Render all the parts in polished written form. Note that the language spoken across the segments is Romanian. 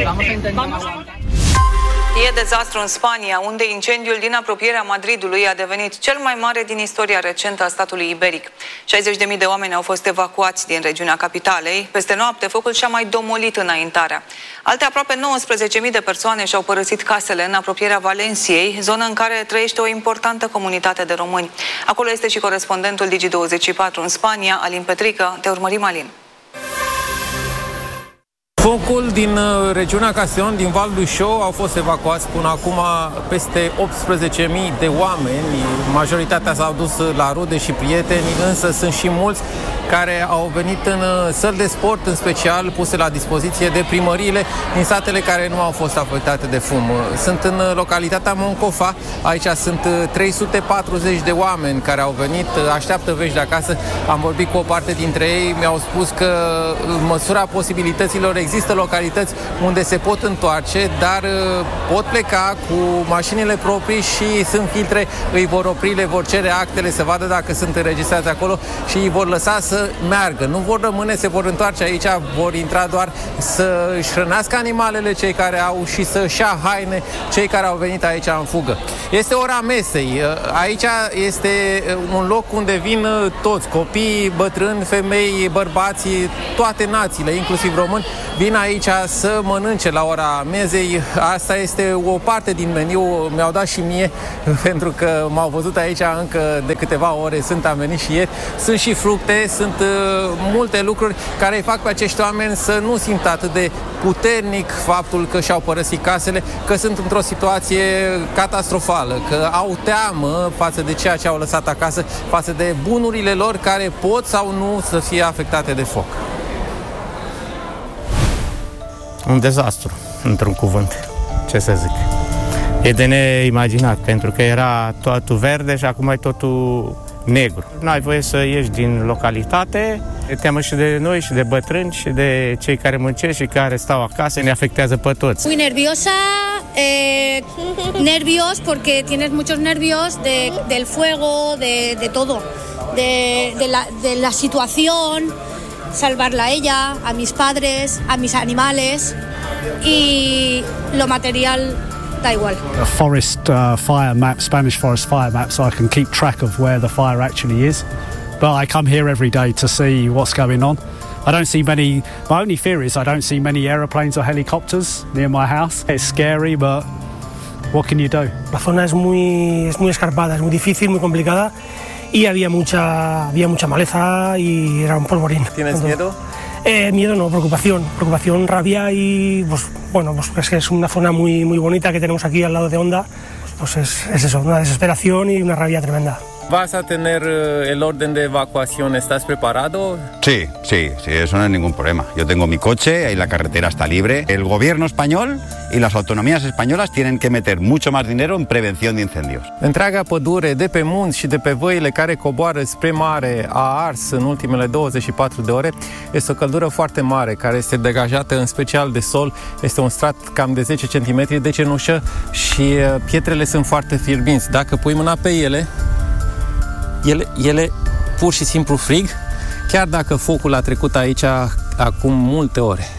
E dezastru în Spania, unde incendiul din apropierea Madridului a devenit cel mai mare din istoria recentă a statului iberic. 60.000 de oameni au fost evacuați din regiunea capitalei. Peste noapte, focul și-a mai domolit înaintarea. Alte aproape 19.000 de persoane și-au părăsit casele în apropierea Valenciei, zonă în care trăiește o importantă comunitate de români. Acolo este și corespondentul Digi24 în Spania, Alin Petrică. Te urmărim, Alin. Focul din regiunea Castellón, din Val d'Uixó, au fost evacuați până acum peste 18.000 de oameni. Majoritatea s-au dus la rude și prieteni, însă sunt și mulți care au venit în săli de sport, în special puse la dispoziție de primăriile din satele care nu au fost afectate de fum. Sunt în localitatea Moncofa, aici sunt 340 de oameni care au venit, așteaptă vești de acasă. Am vorbit cu o parte dintre ei, mi-au spus că în măsura posibilităților există localități unde se pot întoarce, dar pot pleca cu mașinile proprii și sunt filtre, îi vor opri, le vor cere actele să vadă dacă sunt înregistrați acolo și îi vor lăsa să meargă. Nu vor rămâne, se vor întoarce aici, vor intra doar să își hrănească animalele cei care au și să-și ia haine cei care au venit aici în fugă. Este ora mesei. Aici este un loc unde vin toți, copii, bătrâni, femei, bărbații, toate națiile, inclusiv români, vin aici să mănânce la ora mezei. Asta este o parte din meniu, mi-au dat și mie, pentru că m-au văzut aici încă de câteva ore, am venit și ieri. Sunt și fructe, sunt multe lucruri care îi fac pe acești oameni să nu simtă atât de puternic faptul că și-au părăsit casele, că sunt într-o situație catastrofală, că au teamă față de ceea ce au lăsat acasă, față de bunurile lor care pot sau nu să fie afectate de foc. Un dezastru, într-un cuvânt, ce să zic. E de neimaginat, pentru că era totul verde și acum e totul negru. Nu ai voie să ieși din localitate, e teamă și de noi, și de bătrâni, și de cei care muncesc și care stau acasă, ne afectează pe toți. Muy nerviosa, nervios porque tienes muchos nervios del fuego, de todo, de la situación, salvarla a ella, a mis padres, a mis animales y lo material da igual. A forest fire map, Spanish forest fire map, so I can keep track of where the fire actually is. But I come here every day to see what's going on. I don't see many, my only fear is I don't see many aeroplanes or helicopters near my house. It's scary, but what can you do? La zona es muy escarpada, es muy difícil, muy complicada y había mucha maleza y era un polvorín. ¿Tienes miedo? Miedo no, preocupación, rabia y pues bueno, pues es una zona muy bonita que tenemos aquí al lado de Onda, pues es eso, una desesperación y una rabia tremenda. ¿Vas a tener el orden de evacuación? ¿Estás preparado? Sí, eso no es ningún problema. Yo tengo mi coche, ahí la carretera está libre. El gobierno español y las autonomías españolas tienen que meter mucho más dinero en prevención de incendios. Întreaga pădure de pe munți și de pe văile care coboară spre mare a ars în ultimele 24 de ore. Este o căldură foarte mare care este degajată în special de sol. Este un strat cam de 10 cm de cenușă și pietrele sunt foarte fierbinți. Dacă pui mâna pe ele pur și simplu frig, chiar dacă focul a trecut aici acum multe ore.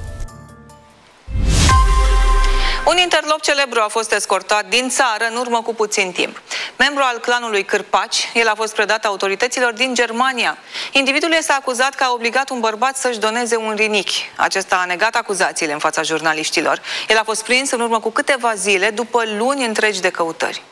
Un interlop celebru a fost escortat din țară în urmă cu puțin timp. Membru al clanului Cârpaci, el a fost predat autorităților din Germania. Individul este acuzat că a obligat un bărbat să-și doneze un rinichi. Acesta a negat acuzațiile în fața jurnaliștilor. El a fost prins în urmă cu câteva zile, după luni întregi de căutări.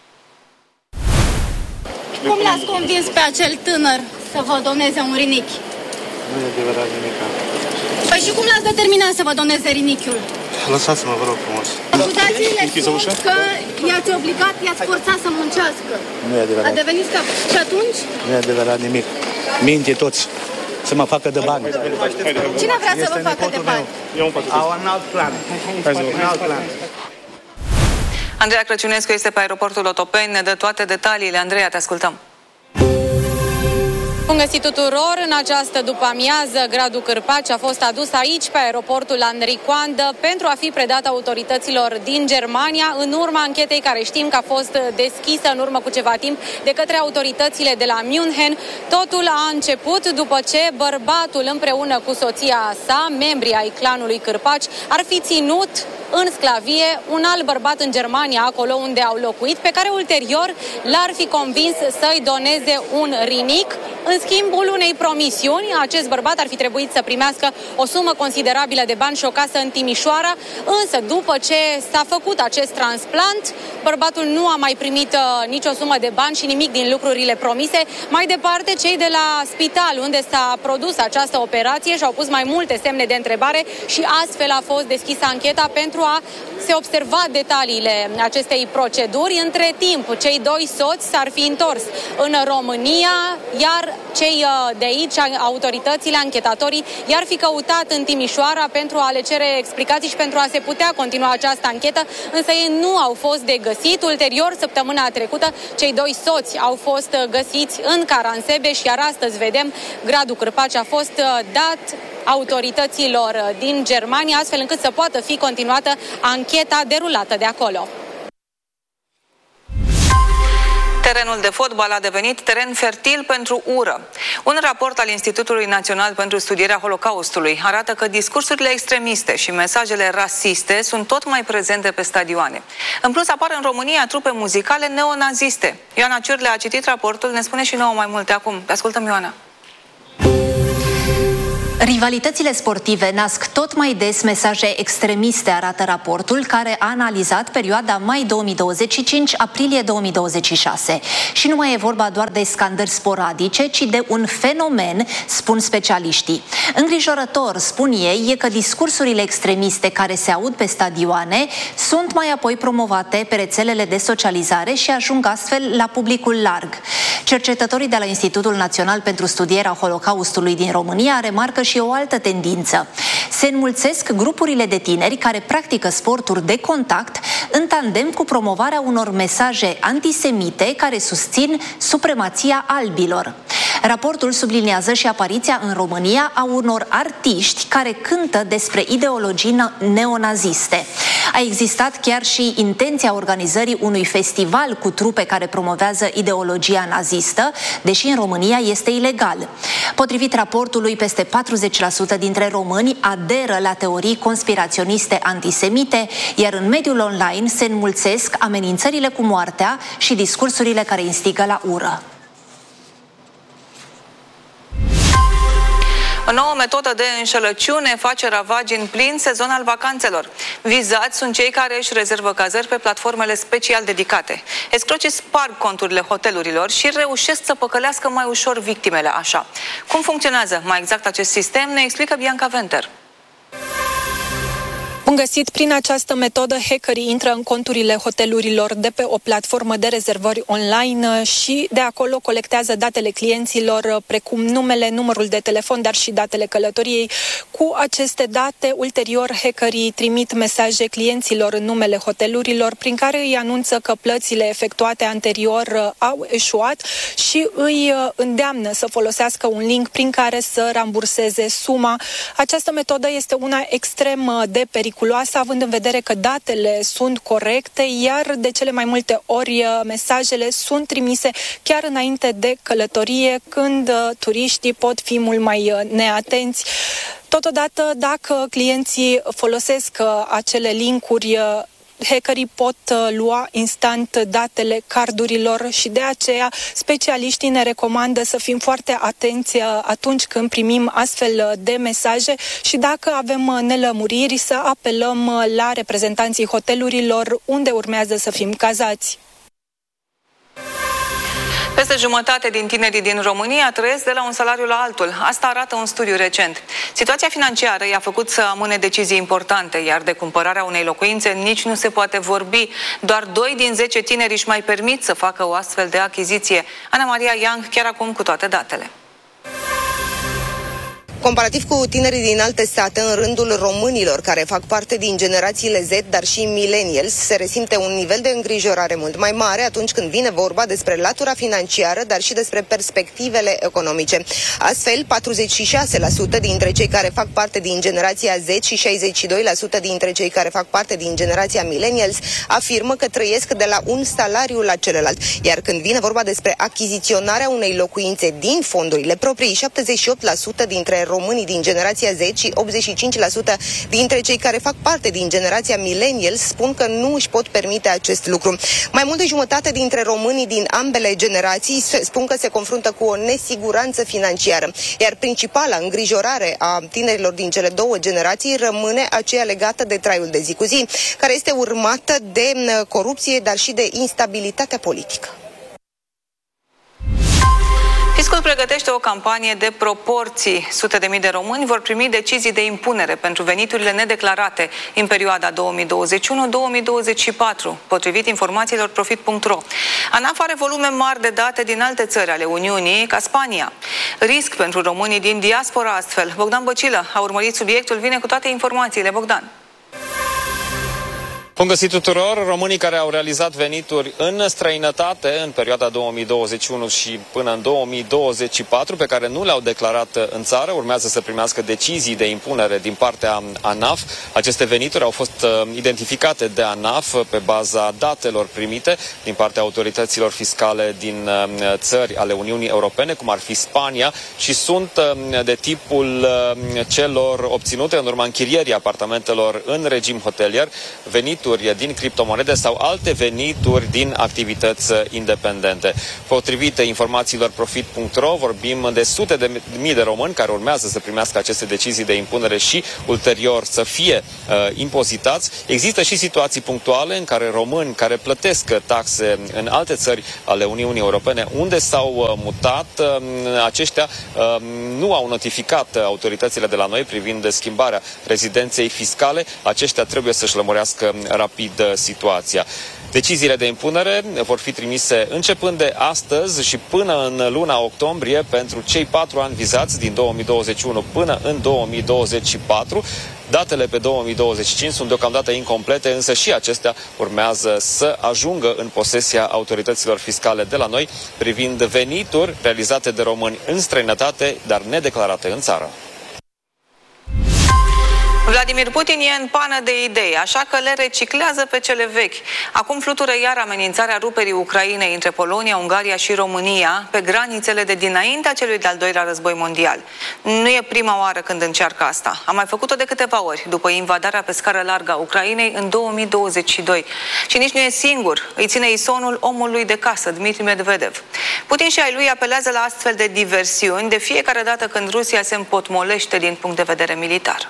Cum l-ați convins pe acel tânăr să vă doneze un rinichi? Nu e adevărat nimic. Păi și cum l-ați determinat să vă doneze rinichiul? Lăsați-mă, vă rog frumos. Acuzațiile spun că i-ați obligat, i-ați forțat să muncească. Nu e adevărat. A devenit scap. Și atunci? Nu e adevărat nimic. Minte toți. Să mă facă de bani. Cine vrea să vă facă de bani? Au un alt plan. Un alt plan. Andreea Crăciunescu este pe aeroportul Otopeni, ne dă toate detaliile. Andreea, te ascultăm. Bun găsit tuturor! În această după-amiază, Gradu Cârpaci a fost adus aici, pe aeroportul Henri Coandă, pentru a fi predat autorităților din Germania, în urma anchetei care știm că a fost deschisă în urmă cu ceva timp de către autoritățile de la München. Totul a început după ce bărbatul, împreună cu soția sa, membrii ai clanului Cârpaci, ar fi ținut în sclavie un alt bărbat în Germania, acolo unde au locuit, pe care ulterior l-ar fi convins să-i doneze un rinic. În schimbul unei promisiuni, acest bărbat ar fi trebuit să primească o sumă considerabilă de bani și o casă în Timișoara, însă după ce s-a făcut acest transplant, bărbatul nu a mai primit nicio sumă de bani și nimic din lucrurile promise. Mai departe, cei de la spital unde s-a produs această operație și-au pus mai multe semne de întrebare și astfel a fost deschisă ancheta pentru a se observa detaliile acestei proceduri. Între timp, cei doi soți s-ar fi întors în România, iar cei de aici, autoritățile, anchetatorii, i-ar fi căutat în Timișoara pentru a le cere explicații și pentru a se putea continua această anchetă, însă ei nu au fost de găsit. Ulterior, săptămâna trecută, cei doi soți au fost găsiți în Caransebeș, iar astăzi, vedem, Gradu Cârpaci a fost dat autorităților din Germania, astfel încât să poată fi continuată ancheta derulată de acolo. Terenul de fotbal a devenit teren fertil pentru ură. Un raport al Institutului Național pentru Studierea Holocaustului arată că discursurile extremiste și mesajele rasiste sunt tot mai prezente pe stadioane. În plus, apar în România trupe muzicale neonaziste. Ioana Ciurle a citit raportul, ne spune și nouă mai multe acum. Ascultăm, Ioana. Rivalitățile sportive nasc tot mai des mesaje extremiste, arată raportul, care a analizat perioada mai 2025-aprilie 2026. Și nu mai e vorba doar de scandări sporadice, ci de un fenomen, spun specialiștii. Îngrijorător, spun ei, e că discursurile extremiste care se aud pe stadioane sunt mai apoi promovate pe rețelele de socializare și ajung astfel la publicul larg. Cercetătorii de la Institutul Național pentru Studierea Holocaustului din România remarcă și o altă tendință. Se înmulțesc grupurile de tineri care practică sporturi de contact în tandem cu promovarea unor mesaje antisemite care susțin supremația albilor. Raportul subliniază și apariția în România a unor artiști care cântă despre ideologii neonaziste. A existat chiar și intenția organizării unui festival cu trupe care promovează ideologia nazistă, deși în România este ilegal. Potrivit raportului, peste 40% dintre români aderă la teorii conspiraționiste antisemite, iar în mediul online se înmulțesc amenințările cu moartea și discursurile care instigă la ură. O nouă metodă de înșelăciune face ravagi în plin sezon al vacanțelor. Vizați sunt cei care își rezervă cazări pe platformele special dedicate. Escrocii sparg conturile hotelurilor și reușesc să păcălească mai ușor victimele așa. Cum funcționează mai exact acest sistem, ne explică Bianca Venter. Bun găsit! Prin această metodă, hackerii intră în conturile hotelurilor de pe o platformă de rezervări online și de acolo colectează datele clienților, precum numele, numărul de telefon, dar și datele călătoriei. Cu aceste date, ulterior, hackerii trimit mesaje clienților în numele hotelurilor, prin care îi anunță că plățile efectuate anterior au eșuat și îi îndeamnă să folosească un link prin care să ramburseze suma. Această metodă este una extrem de periculoasă, având în vedere că datele sunt corecte, iar de cele mai multe ori mesajele sunt trimise chiar înainte de călătorie, când turiștii pot fi mult mai neatenți. Totodată, dacă clienții folosesc acele linkuri, hackerii pot lua instant datele cardurilor și de aceea specialiștii ne recomandă să fim foarte atenți atunci când primim astfel de mesaje și dacă avem nelămuriri să apelăm la reprezentanții hotelurilor unde urmează să fim cazați. Peste jumătate din tinerii din România trăiesc de la un salariu la altul. Asta arată un studiu recent. Situația financiară i-a făcut să amâne decizii importante, iar de cumpărarea unei locuințe nici nu se poate vorbi. Doar 2 din 10 tineri își mai permit să facă o astfel de achiziție. Ana Maria Yang, chiar acum cu toate datele. Comparativ cu tinerii din alte state, în rândul românilor care fac parte din generațiile Z, dar și millennials, se resimte un nivel de îngrijorare mult mai mare atunci când vine vorba despre latura financiară, dar și despre perspectivele economice. Astfel, 46% dintre cei care fac parte din generația Z și 62% dintre cei care fac parte din generația millennials afirmă că trăiesc de la un salariu la celălalt. Iar când vine vorba despre achiziționarea unei locuințe din fondurile proprii, 78% dintre românii din generația Z și 85% dintre cei care fac parte din generația millennials spun că nu își pot permite acest lucru. Mai mult de jumătate dintre românii din ambele generații spun că se confruntă cu o nesiguranță financiară, iar principala îngrijorare a tinerilor din cele două generații rămâne aceea legată de traiul de zi cu zi, care este urmată de corupție, dar și de instabilitatea politică. Fiscul pregătește o campanie de proporții. Sute de mii de români vor primi decizii de impunere pentru veniturile nedeclarate în perioada 2021-2024, potrivit informațiilor Profit.ro. ANAF are volume mari de date din alte țări ale Uniunii, ca Spania. Risc pentru românii din diaspora astfel. Bogdan Băcilă a urmărit subiectul, vine cu toate informațiile. Bogdan. Bun găsit tuturor! Românii care au realizat venituri în străinătate în perioada 2021 și până în 2024, pe care nu le-au declarat în țară, urmează să primească decizii de impunere din partea ANAF. Aceste venituri au fost identificate de ANAF pe baza datelor primite din partea autorităților fiscale din țări ale Uniunii Europene, cum ar fi Spania, și sunt de tipul celor obținute în urma închirierii apartamentelor în regim hotelier, venituri din criptomonede sau alte venituri din activități independente. Potrivit informațiilor Profit.ro, vorbim de sute de mii de români care urmează să primească aceste decizii de impunere și ulterior să fie impozitați. Există și situații punctuale în care români care plătesc taxe în alte țări ale Uniunii Europene unde s-au mutat, aceștia nu au notificat autoritățile de la noi privind schimbarea rezidenței fiscale. Aceștia trebuie să-și lămurească rapid situația. Deciziile de impunere vor fi trimise începând de astăzi și până în luna octombrie pentru cei 4 ani vizați din 2021 până în 2024. Datele pe 2025 sunt deocamdată incomplete, însă și acestea urmează să ajungă în posesia autorităților fiscale de la noi privind venituri realizate de români în străinătate, dar nedeclarate în țară. Vladimir Putin e în pană de idei, așa că le reciclează pe cele vechi. Acum flutură iar amenințarea ruperii Ucrainei între Polonia, Ungaria și România pe granițele de dinaintea celui de-al doilea război mondial. Nu e prima oară când încearcă asta. A mai făcut-o de câteva ori, după invadarea pe scară largă a Ucrainei în 2022. Și nici nu e singur. Îi ține isonul omului de casă, Dmitri Medvedev. Putin și ai lui apelează la astfel de diversiuni de fiecare dată când Rusia se împotmolește din punct de vedere militar.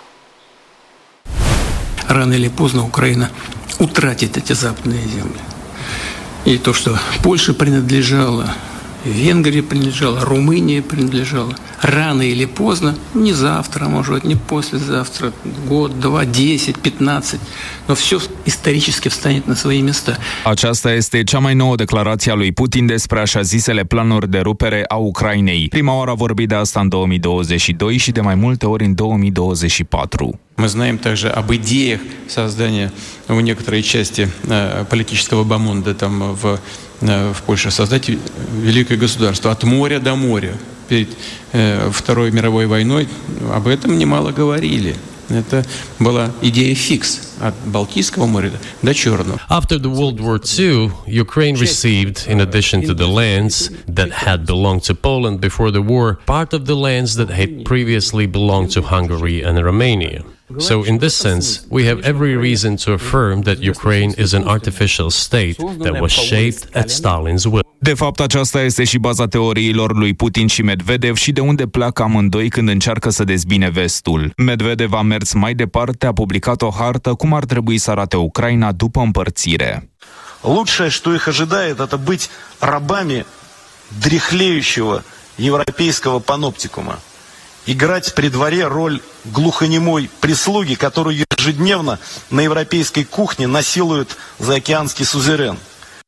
Рано или поздно Украина утратит эти западные земли. И то, что Польша принадлежала, Венгрии принадлежала, Румынии принадлежала, рано или поздно, не завтра, может быть, не послезавтра, год, 2, 10, 15, но все исторически встанет на свои места. Aceasta este cea mai nouă declarație a lui Putin despre așa zisele planuri de rupere a Ucrainei. Prima oară a vorbit de asta în 2022 și de mai multe ori în 2024. Мы знаем также об идеях создания у некоторой части политического бомонда там в Польше создать великое государство от моря до моря. Перед Второй мировой войной об этом немало говорили. Это была идея фикс от Балтийского моря до Черного. After the World War II, Ukraine received, in addition to the lands that had belonged to Poland before the war, part of the lands that had previously belonged to Hungary and Romania. So in this sense, we have every reason to affirm that Ukraine is an artificial state that was shaped at Stalin's will. De fapt, aceasta este și baza teoriilor lui Putin și Medvedev și de unde pleacă amândoi când încearcă să dezbine vestul. Medvedev a mers mai departe, a publicat o hartă cum ar trebui să arate Ucraina după împărțire. Лучшее, что их ожидает, это быть рабами дряхлеющего европейского паноптикума. Играть при дворе роль глухонемой прислуги, которую ежедневно на европейской кухне насилует заокеанский сюзерен.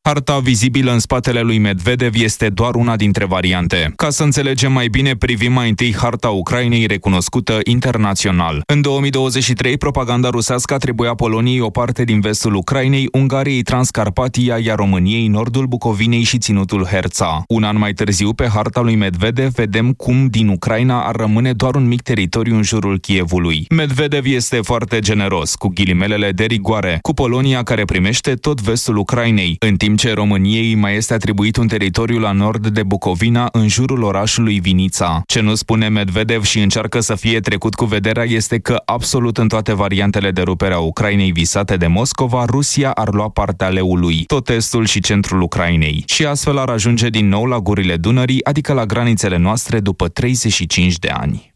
Harta vizibilă în spatele lui Medvedev este doar una dintre variante. Ca să înțelegem mai bine, privim mai întâi harta Ucrainei recunoscută internațional. În 2023, propaganda rusească atribuia Poloniei o parte din vestul Ucrainei, Ungariei Transcarpatia, iar României nordul Bucovinei și ținutul Herța. Un an mai târziu, pe harta lui Medvedev, vedem cum din Ucraina ar rămâne doar un mic teritoriu în jurul Kievului. Medvedev este foarte generos, cu ghilimelele de rigoare, cu Polonia care primește tot vestul Ucrainei, în timp ce României mai este atribuit un teritoriu la nord de Bucovina, în jurul orașului Vinița. Ce nu spune Medvedev și încearcă să fie trecut cu vederea este că absolut în toate variantele de rupere a Ucrainei visate de Moscova, Rusia ar lua partea leului, tot estul și centrul Ucrainei, și astfel ar ajunge din nou la gurile Dunării, adică la granițele noastre după 35 de ani.